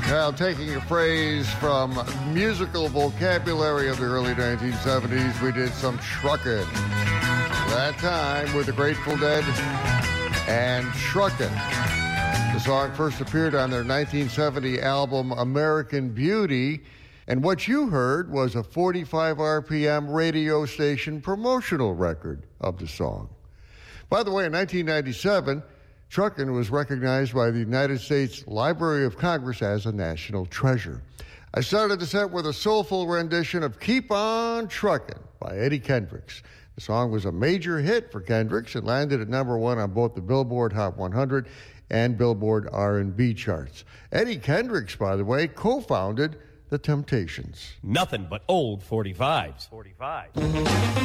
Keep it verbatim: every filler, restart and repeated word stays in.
Now, taking a phrase from musical vocabulary of the early nineteen seventies, we did some truckin'. That time with the Grateful Dead and Truckin'. The song first appeared on their nineteen seventy album American Beauty, and what you heard was a forty-five R P M radio station promotional record of the song. By the way, in nineteen ninety-seven, Truckin' was recognized by the United States Library of Congress as a national treasure. I started the set with a soulful rendition of Keep On Truckin' by Eddie Kendricks. The song was a major hit for Kendricks and landed at number one on both the Billboard Hot one hundred and Billboard R and B charts. Eddie Kendricks, by the way, co-founded The Temptations. Nothing but old forty-fives. forty-fives.